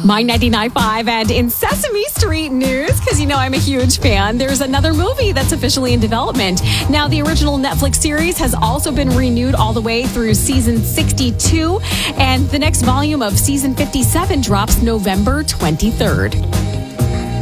My 99.5 and in Sesame Street news, because you know I'm a huge fan, there's another movie that's officially in development. Now, the original Netflix series has also been renewed all the way through season 62, and the next volume of season 57 drops November 23rd.